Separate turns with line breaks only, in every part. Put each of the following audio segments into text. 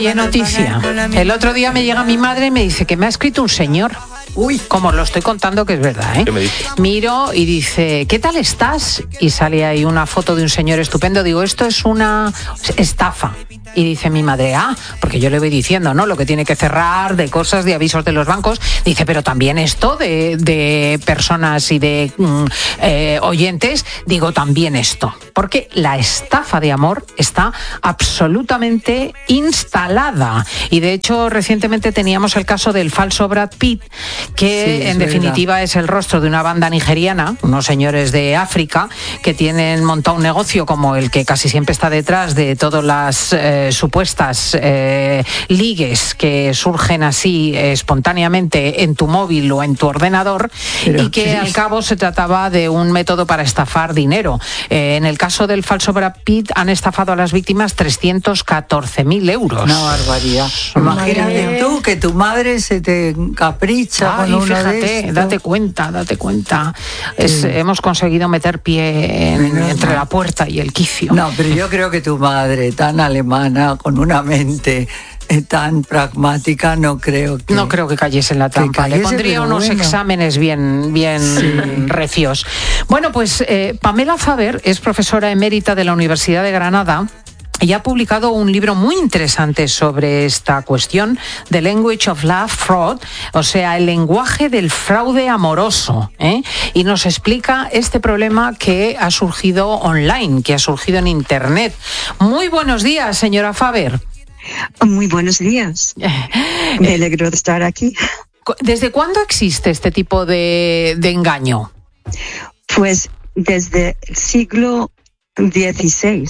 Qué noticia. El otro día me llega mi madre y me dice que me ha escrito un señor. Uy, como lo estoy contando, que es verdad, ¿eh?
¿Qué me dice?
Miro y dice, ¿qué tal estás? Y sale ahí una foto de un señor estupendo. Digo, esto es una estafa. Y dice mi madre, porque yo le voy diciendo, ¿no? Lo que tiene que cerrar, de cosas, de avisos de los bancos. Dice, pero también esto de personas y de oyentes, digo, también esto. Porque la estafa de amor está absolutamente instalada. Y de hecho, recientemente teníamos el caso del falso Brad Pitt, que en definitiva es el rostro de una banda nigeriana, unos señores de África, que tienen montado un negocio como el que casi siempre está detrás de todas las supuestas ligues que surgen así espontáneamente en tu móvil o en tu ordenador, pero, y que al cabo se trataba de un método para estafar dinero. En el caso del falso Brad Pitt han estafado a las víctimas 314.000 euros.
Una barbaridad. Imagínate tú que tu madre se te encapricha con uno
fíjate,
de estos.
date cuenta. Hemos conseguido meter pie entre la puerta y el quicio.
No, pero yo creo que tu madre, tan alemana, con una mente tan pragmática, no creo que
cayese en la trampa. Le pondría unos exámenes bien recios. Bueno, pues Pamela Faber es profesora emérita de la Universidad de Granada y ha publicado un libro muy interesante sobre esta cuestión, The Language of Love Fraud, o sea, el lenguaje del fraude amoroso, ¿eh? Y nos explica este problema que ha surgido online, que ha surgido en Internet. Muy buenos días, señora Faber.
Muy buenos días. Me alegro de estar aquí.
¿Desde cuándo existe este tipo de engaño?
Pues desde el siglo XVI.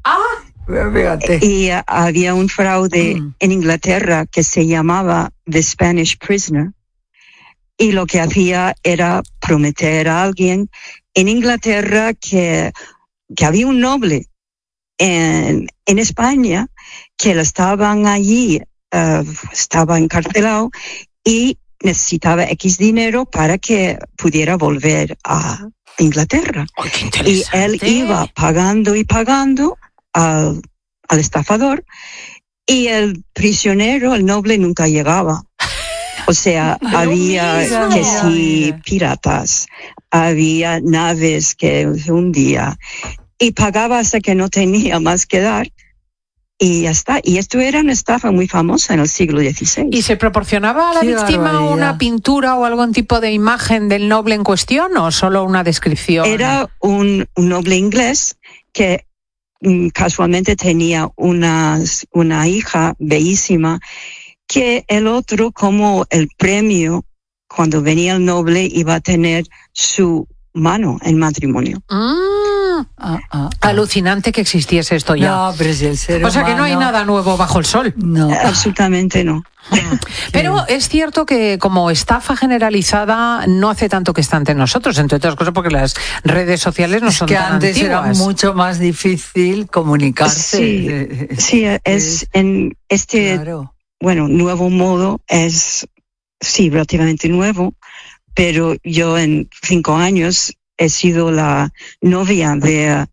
Fíjate.
Y había un fraude en Inglaterra que se llamaba The Spanish Prisoner. Y lo que hacía era prometer a alguien en Inglaterra que había un noble en España que lo estaban allí, estaba encarcelado y necesitaba X dinero para que pudiera volver a Inglaterra.
Oh, qué interesante.
Y él iba pagando y pagando al estafador y el prisionero, el noble, nunca llegaba. O sea, había que sí piratas, había naves que se hundían y pagaba hasta que no tenía más que dar. Y ya está. Y esto era una estafa muy famosa en el siglo XVI.
¿Y se proporcionaba a la víctima una pintura o algún tipo de imagen del noble en cuestión o solo una descripción?
Era un noble inglés que casualmente tenía una hija bellísima, que el otro, como el premio, cuando venía el noble, iba a tener su mano en matrimonio.
Alucinante que existiese esto ya.
No, pero si el ser
o sea que no hay nada nuevo bajo el sol.
No.
Absolutamente no.
Pero es cierto que como estafa generalizada no hace tanto que está entre nosotros, entre otras cosas porque las redes sociales no son tan antiguas.
Es que antes era mucho más difícil comunicarse.
Sí, es en este nuevo modo, es relativamente nuevo, pero yo en 5 años he sido la novia de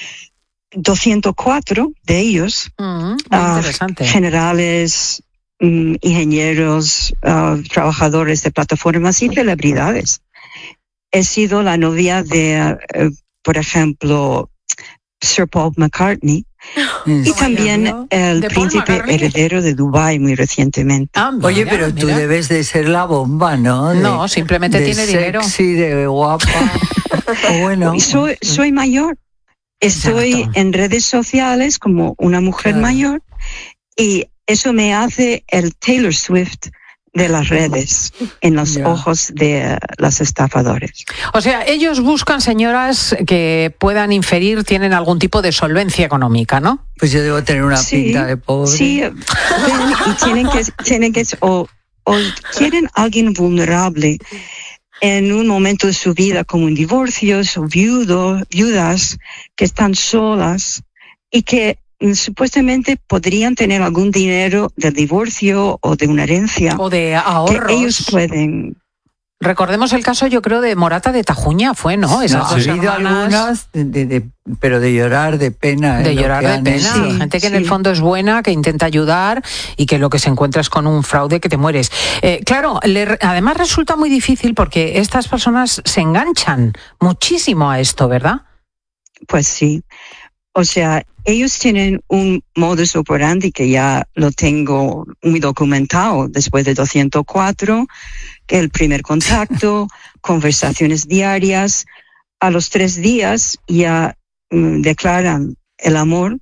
204 de ellos,
interesante.
Generales, ingenieros, trabajadores de plataformas y celebridades. He sido la novia de, por ejemplo, Sir Paul McCartney y también el príncipe heredero de Dubái muy recientemente.
Oye, pero tú debes de ser la bomba, ¿no?
No, simplemente tiene dinero.
Sexy, de guapa. Bueno.
Soy mayor. Estoy en redes sociales como una mujer mayor y eso me hace el Taylor Swift de las redes en los ojos de los estafadores.
O sea, ellos buscan señoras que puedan inferir, tienen algún tipo de solvencia económica, ¿no?
Pues yo debo tener una pinta de pobre.
Sí, y tienen que o quieren alguien vulnerable en un momento de su vida como un divorcio o viudas que están solas y que supuestamente podrían tener algún dinero del divorcio o de una herencia
o de ahorros
que ellos pueden
Recordemos el caso, yo creo, de Morata de Tajuña, fue, ¿no? Esas dos hermanas,
algunas, pero de llorar de pena.
De llorar de pena.
Sí,
gente que en el fondo es buena, que intenta ayudar y que lo que se encuentra es con un fraude que te mueres. Claro, además resulta muy difícil porque estas personas se enganchan muchísimo a esto, ¿verdad?
Pues sí. O sea, ellos tienen un modus operandi que ya lo tengo muy documentado después de 204, que el primer contacto, conversaciones diarias, a los 3 días ya declaran el amor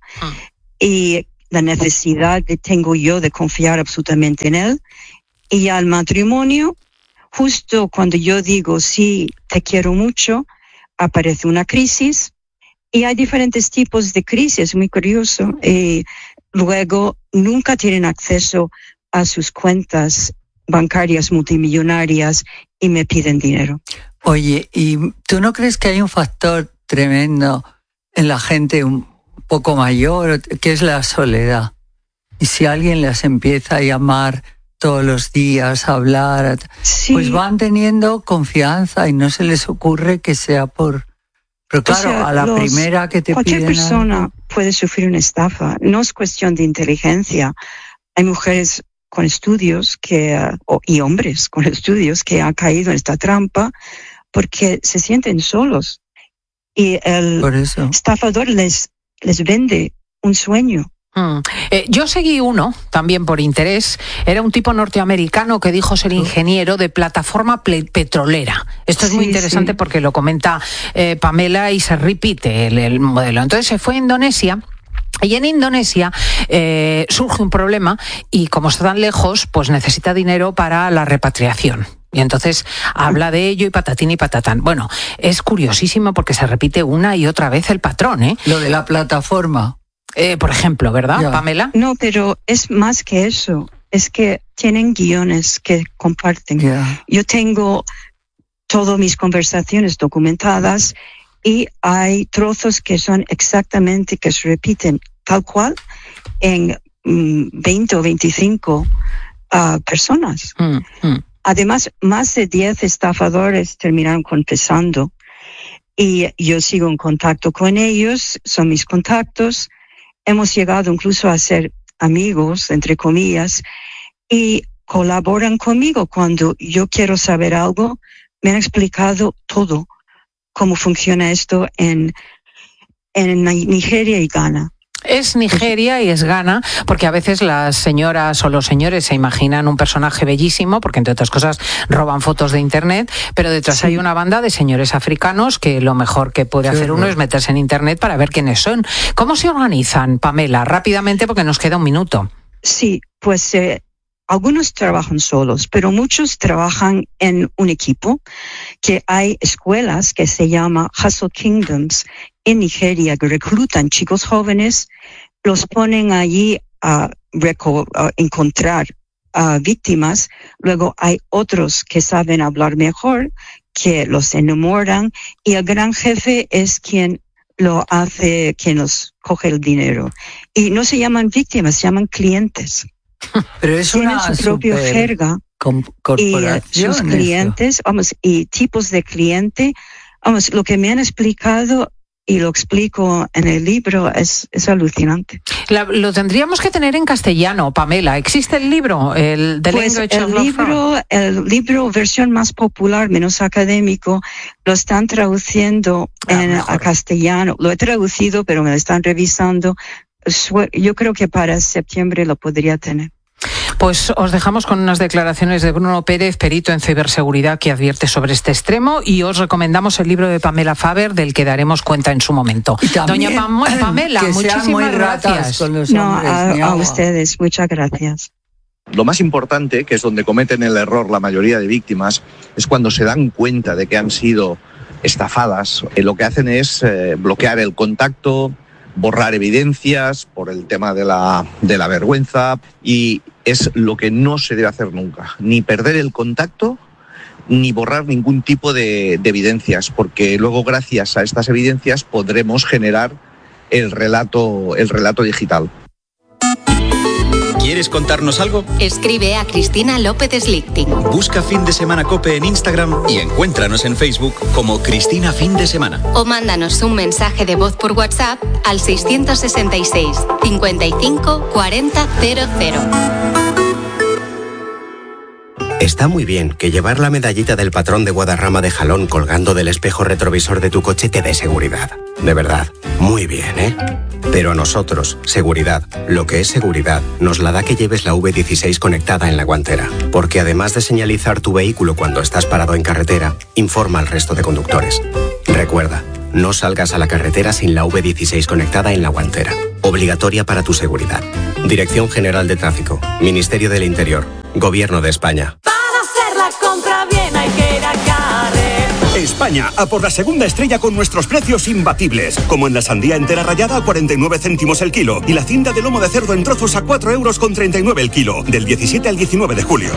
y la necesidad que tengo yo de confiar absolutamente en él. Y ya el matrimonio, justo cuando yo digo sí, te quiero mucho, aparece una crisis. Y hay diferentes tipos de crisis, muy curioso. Y luego nunca tienen acceso a sus cuentas bancarias multimillonarias y me piden dinero.
Oye, ¿y tú no crees que hay un factor tremendo en la gente un poco mayor, que es la soledad? Y si alguien las empieza a llamar todos los días, a hablar,
Sí.
pues van teniendo confianza y no se les ocurre que sea por... Pero claro,
O sea,
a la primera que te
cualquier
piden
persona
algo,
puede sufrir una estafa. No es cuestión de inteligencia. Hay mujeres con estudios y hombres con estudios que han caído en esta trampa porque se sienten solos. Y el
por eso.
estafador les vende un sueño.
Yo seguí uno, también por interés. Era un tipo norteamericano que dijo ser ingeniero de plataforma petrolera. Esto es muy interesante porque lo comenta Pamela y se repite el modelo. Entonces se fue a Indonesia. Y en Indonesia surge un problema y como está tan lejos, pues necesita dinero para la repatriación. Y entonces habla de ello y patatín y patatán. Bueno, es curiosísimo porque se repite una y otra vez el patrón, ¿eh?
Lo de la plataforma.
Por ejemplo, ¿verdad,
Ya.
Pamela?
No, pero es más que eso. Es que tienen guiones que comparten.
Yeah.
Yo tengo todas mis conversaciones documentadas y hay trozos que son exactamente, que se repiten tal cual en 20 o 25 personas. Además, más de 10 estafadores terminaron confesando y yo sigo en contacto con ellos, son mis contactos. Hemos llegado incluso a ser amigos, entre comillas, y colaboran conmigo cuando yo quiero saber algo. Me han explicado todo, cómo funciona esto en Nigeria y Ghana.
Es Nigeria y es Ghana, porque a veces las señoras o los señores se imaginan un personaje bellísimo, porque entre otras cosas roban fotos de internet, pero detrás hay una banda de señores africanos que lo mejor que puede hacer uno es meterse en internet para ver quiénes son. ¿Cómo se organizan, Pamela? Rápidamente, porque nos queda un minuto.
Sí, pues algunos trabajan solos, pero muchos trabajan en un equipo, que hay escuelas que se llama Hustle Kingdoms en Nigeria, que reclutan chicos jóvenes, los ponen allí a encontrar víctimas. Luego hay otros que saben hablar mejor, que los enamoran, y el gran jefe es quien lo hace, quien los coge el dinero. Y no se llaman víctimas, se llaman clientes.
Pero es
tienen
una
su propia jerga y sus clientes, y tipos de cliente. Lo que me han explicado y lo explico en el libro es alucinante.
Lo tendríamos que tener en castellano, Pamela. ¿Existe el libro? El
libro, versión más popular, menos académico, lo están traduciendo a castellano. Lo he traducido, pero me lo están revisando. Yo creo que para septiembre lo podría tener.
Pues os dejamos con unas declaraciones de Bruno Pérez, perito en ciberseguridad, que advierte sobre este extremo, y os recomendamos el libro de Pamela Faber, del que daremos cuenta en su momento.
Doña
Pamela, muchísimas gracias.
A ustedes, muchas gracias.
Lo más importante, que es donde cometen el error la mayoría de víctimas, es cuando se dan cuenta de que han sido estafadas. Lo que hacen es bloquear el contacto, borrar evidencias por el tema de la vergüenza, y es lo que no se debe hacer nunca, ni perder el contacto ni borrar ningún tipo de evidencias, porque luego gracias a estas evidencias podremos generar el relato digital.
¿Quieres ¿Quieres contarnos algo?
Escribe a Cristina López Slichting.
Busca Fin de Semana COPE en Instagram y encuéntranos en Facebook como Cristina Fin de Semana.
O mándanos un mensaje de voz por WhatsApp al 666 55 40 00.
Está muy bien que llevar la medallita del patrón de Guadarrama de Jalón colgando del espejo retrovisor de tu coche te dé seguridad. De verdad, muy bien, ¿eh? Pero a nosotros, seguridad, lo que es seguridad, nos la da que lleves la V16 conectada en la guantera. Porque además de señalizar tu vehículo cuando estás parado en carretera, informa al resto de conductores. Recuerda, no salgas a la carretera sin la V16 conectada en la guantera. Obligatoria para tu seguridad. Dirección General de Tráfico, Ministerio del Interior, Gobierno de España.
La compra bien hay que ir a Carrer.
España, a por la segunda estrella con nuestros precios imbatibles. Como en la sandía entera rallada a 49 céntimos el kilo y la cinta de lomo de cerdo en trozos a 4,39 € el kilo. Del 17 al 19 de julio.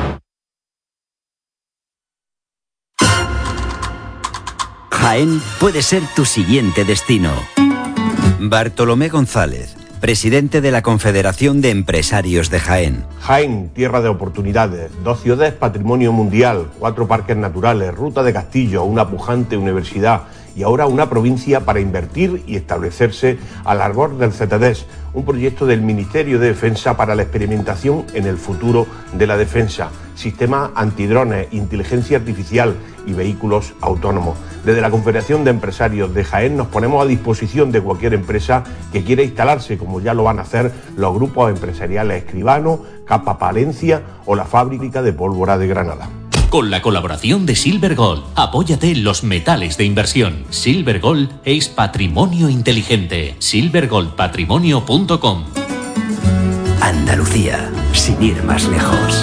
Jaén puede ser tu siguiente destino. Bartolomé González, presidente de la Confederación de Empresarios de Jaén.
Jaén, tierra de oportunidades, 2 ciudades patrimonio mundial, 4 parques naturales, ruta de castillo, una pujante universidad y ahora una provincia para invertir y establecerse al arbor del CETEDES, un proyecto del Ministerio de Defensa para la experimentación en el futuro de la defensa, sistemas antidrones, inteligencia artificial y vehículos autónomos. Desde la Confederación de Empresarios de Jaén nos ponemos a disposición de cualquier empresa que quiera instalarse, como ya lo van a hacer los grupos empresariales Escribano, Capa Palencia o la fábrica de pólvora de Granada.
Con la colaboración de Silver Gold, apóyate en los metales de inversión. Silver Gold es patrimonio inteligente. silvergoldpatrimonio.com.
Andalucía, sin ir más lejos.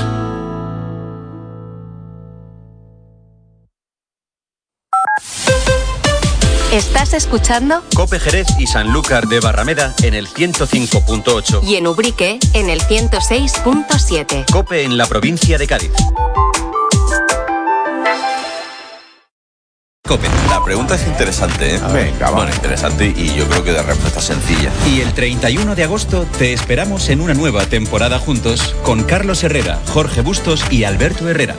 ¿Estás escuchando?
COPE Jerez y Sanlúcar de Barrameda en el 105.8.
Y en Ubrique en el 106.7.
COPE en la provincia de Cádiz.
COPE. La pregunta es interesante, ¿eh? Venga, bueno, interesante y yo creo que de respuesta sencilla.
Y el 31 de agosto te esperamos en una nueva temporada juntos con Carlos Herrera, Jorge Bustos y Alberto Herrera.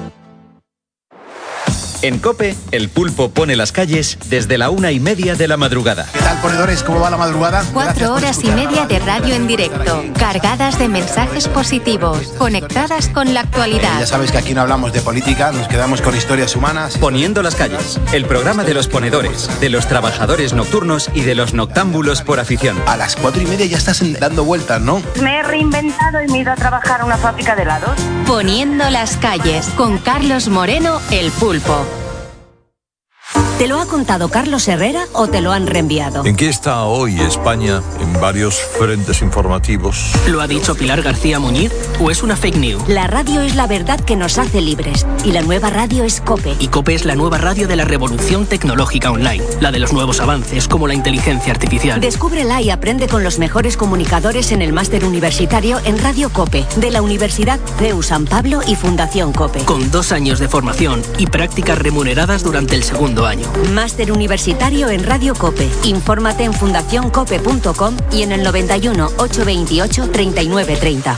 En COPE, el pulpo pone las calles desde la 1:30 de la madrugada.
¿Qué tal, ponedores? ¿Cómo va la madrugada?
4 horas y media de radio en directo, cargadas de mensajes positivos, conectadas con la actualidad.
Ya sabes que aquí no hablamos de política, nos quedamos con historias humanas.
Poniendo las calles, el programa de los ponedores, de los trabajadores nocturnos y de los noctámbulos por afición.
A las 4:30 ya estás dando vueltas, ¿no?
Me he reinventado y me he ido a trabajar a una fábrica de helados.
Poniendo las calles, con Carlos Moreno, el pulpo.
¿Te lo ha contado Carlos Herrera o te lo han reenviado?
¿En qué está hoy España en varios frentes informativos?
¿Lo ha dicho Pilar García Muñiz o es una fake news?
La radio es la verdad que nos hace libres y la nueva radio es COPE.
Y COPE es la nueva radio de la revolución tecnológica online, la de los nuevos avances como la inteligencia artificial.
Descúbrela y aprende con los mejores comunicadores en el máster universitario en Radio COPE de la Universidad CEU San Pablo y Fundación COPE.
Con 2 años de formación y prácticas remuneradas durante el segundo año.
Máster universitario en Radio COPE. Infórmate en fundacioncope.com y en el 91 828 3930.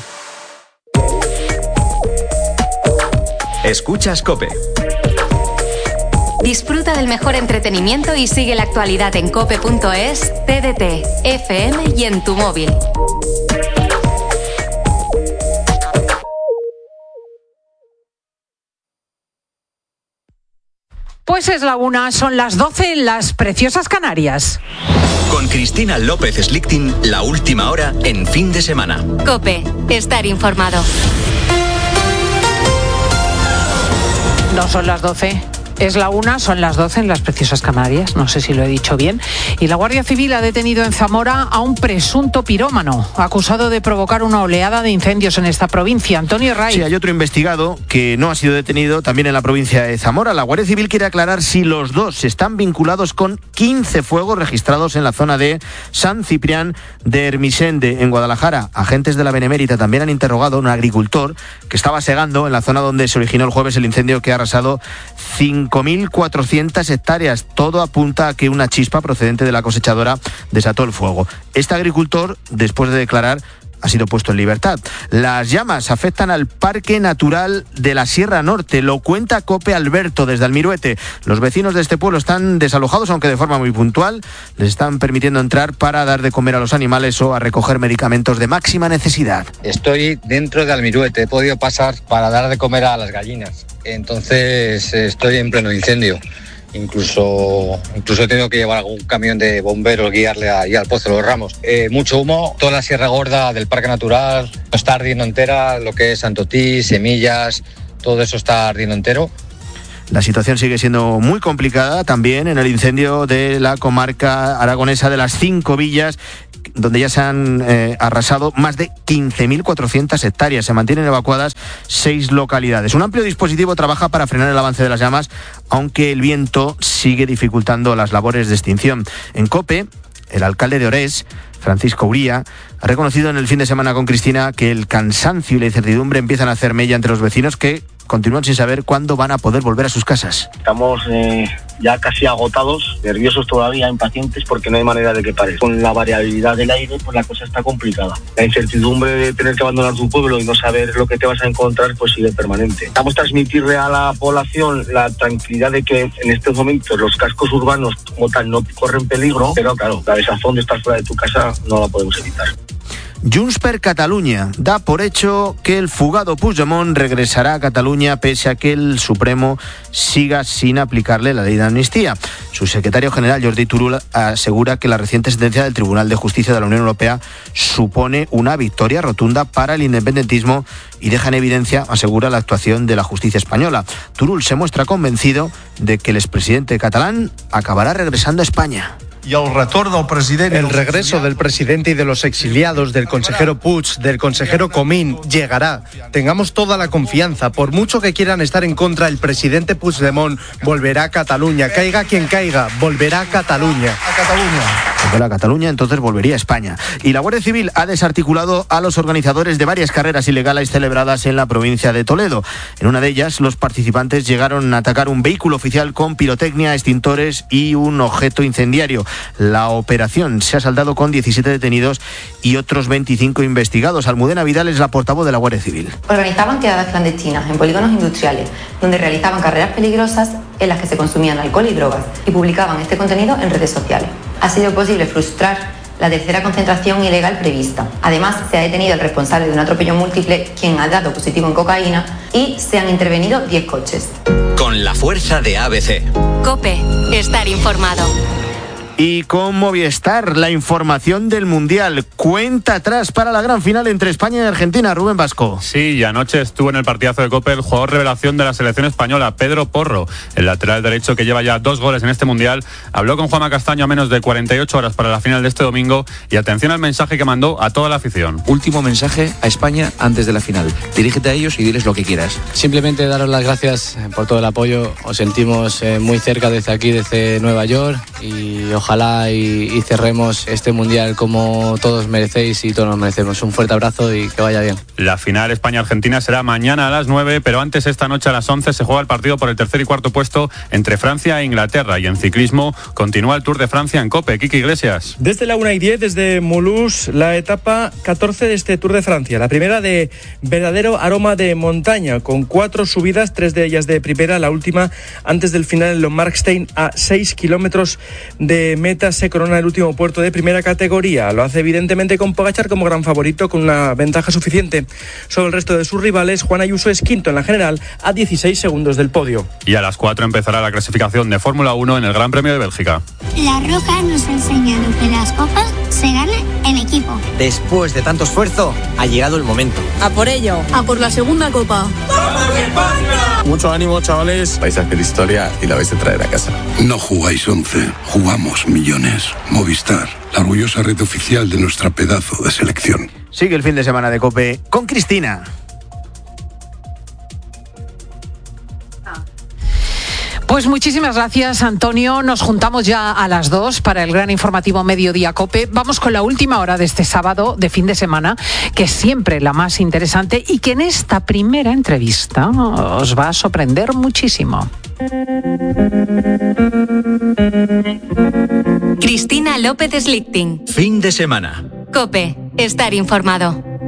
Escuchas COPE.
Disfruta del mejor entretenimiento y sigue la actualidad en cope.es, TDT, FM y en tu móvil.
Pues es la 1, son las 12 en las preciosas Canarias.
Con Cristina López Slichting, la última hora en Fin de Semana.
COPE, estar informado.
No son las 12. Es la 1, son las 12 en las preciosas Canarias, no sé si lo he dicho bien. Y la Guardia Civil ha detenido en Zamora a un presunto pirómano, acusado de provocar una oleada de incendios en esta provincia. Antonio Ray.
Sí, hay otro investigado que no ha sido detenido también en la provincia de Zamora. La Guardia Civil quiere aclarar si los dos están vinculados con 15 fuegos registrados en la zona de San Ciprián de Hermisende, en Guadalajara. Agentes de la Benemérita también han interrogado a un agricultor que estaba segando en la zona donde se originó el jueves el incendio que ha arrasado 5.400 hectáreas. Todo apunta a que una chispa procedente de la cosechadora desató el fuego. Este agricultor, después de declarar, ha sido puesto en libertad. Las llamas afectan al Parque Natural de la Sierra Norte, lo cuenta COPE Alberto desde Almiruete. Los vecinos de este pueblo están desalojados, aunque de forma muy puntual. Les están permitiendo entrar para dar de comer a los animales o a recoger medicamentos de máxima necesidad.
Estoy dentro de Almiruete, he podido pasar para dar de comer a las gallinas. Entonces estoy en pleno incendio. Incluso he tenido que llevar algún camión de bomberos, guiarle ahí al Pozo de los Ramos. Mucho humo, toda la Sierra Gorda del Parque Natural está ardiendo entera, lo que es Santotí, Semillas, todo eso está ardiendo entero.
La situación sigue siendo muy complicada también en el incendio de la comarca aragonesa de las 5 villas, donde ya se han arrasado más de 15.400 hectáreas. Se mantienen evacuadas 6 localidades. Un amplio dispositivo trabaja para frenar el avance de las llamas, aunque el viento sigue dificultando las labores de extinción. En COPE, el alcalde de Orés, Francisco Uría, ha reconocido en el fin de semana con Cristina que el cansancio y la incertidumbre empiezan a hacer mella entre los vecinos, que continúan sin saber cuándo van a poder volver a sus casas.
Estamos ya casi agotados, nerviosos todavía, impacientes, porque no hay manera de que pare. Con la variabilidad del aire, pues la cosa está complicada. La incertidumbre de tener que abandonar tu pueblo y no saber lo que te vas a encontrar, pues sigue permanente. Vamos a transmitirle a la población la tranquilidad de que en estos momentos los cascos urbanos como tal no corren peligro, pero claro, la desazón de estar fuera de tu casa no la podemos evitar.
Junts per Catalunya da por hecho que el fugado Puigdemont regresará a Cataluña pese a que el Supremo siga sin aplicarle la ley de amnistía. Su secretario general, Jordi Turull, asegura que la reciente sentencia del Tribunal de Justicia de la Unión Europea supone una victoria rotunda para el independentismo y deja en evidencia, asegura, la actuación de la justicia española. Turull se muestra convencido de que el expresidente catalán acabará regresando a España.
El regreso del presidente y de los exiliados, del consejero Puig, del consejero Comín, llegará. Tengamos toda la confianza. Por mucho que quieran estar en contra, el presidente Puigdemont volverá a Cataluña. Caiga quien caiga, volverá a Cataluña.
Volverá a Cataluña, entonces volvería a España. Y la Guardia Civil ha desarticulado a los organizadores de varias carreras ilegales celebradas en la provincia de Toledo. En una de ellas, los participantes llegaron a atacar un vehículo oficial con pirotecnia, extintores y un objeto incendiario. La operación se ha saldado con 17 detenidos y otros 25 investigados. Almudena Vidal es la portavoz de la Guardia Civil.
Organizaban quedadas clandestinas en polígonos industriales, donde realizaban carreras peligrosas en las que se consumían alcohol y drogas, y publicaban este contenido en redes sociales. Ha sido posible frustrar la tercera concentración ilegal prevista. Además, se ha detenido al responsable de un atropello múltiple, quien ha dado positivo en cocaína, y se han intervenido 10 coches.
Con la fuerza de ABC.
COPE. Estar informado.
Y con Movistar, la información del Mundial. Cuenta atrás para la gran final entre España y Argentina. Rubén Vasco.
Sí, y anoche estuvo en el partidazo de COPE el jugador revelación de la selección española, Pedro Porro. El lateral derecho, que lleva ya 2 goles en este Mundial, habló con Juanma Castaño a menos de 48 horas para la final de este domingo. Y atención al mensaje que mandó a toda la afición.
Último mensaje a España antes de la final. Dirígete a ellos y diles lo que quieras.
Simplemente daros las gracias por todo el apoyo. Os sentimos muy cerca desde aquí, desde Nueva York, y ojalá y cerremos este Mundial como todos merecéis y todos nos merecemos. Un fuerte abrazo y que vaya bien.
La final España-Argentina será mañana a las 9, pero antes, esta noche a las 11, se juega el partido por el tercer y cuarto puesto entre Francia e Inglaterra. Y en ciclismo continúa el Tour de Francia en COPE. Kiki Iglesias.
Desde la 1:10, desde Mulhouse, la etapa 14 de este Tour de Francia. La primera de verdadero aroma de montaña, con 4 subidas, 3 de ellas de primera, la última antes del final en los Markstein, a 6 kilómetros de meta. Se corona el último puerto de primera categoría. Lo hace evidentemente con Pogačar como gran favorito, con una ventaja suficiente sobre el resto de sus rivales. Juan Ayuso es quinto en la general, a 16 segundos del podio.
Y a las 4 empezará la clasificación de Fórmula 1 en el Gran Premio de Bélgica.
La Roja nos ha enseñado que las copas se ganan en equipo.
Después de tanto esfuerzo, ha llegado el momento.
A por ello. A por la segunda copa.
¡Vamos España!
Mucho ánimo, chavales.
Vais a hacer historia y la vais a traer a casa.
No jugáis 11, jugamos millones. Movistar, la orgullosa red oficial de nuestra pedazo de selección.
Sigue el fin de semana de COPE con Cristina.
Pues muchísimas gracias, Antonio. Nos juntamos ya a las 2 para el gran informativo Mediodía COPE. Vamos con la última hora de este sábado de fin de semana, que es siempre la más interesante y que en esta primera entrevista os va a sorprender muchísimo.
Cristina López Slichting.
Fin de semana.
COPE. Estar informado.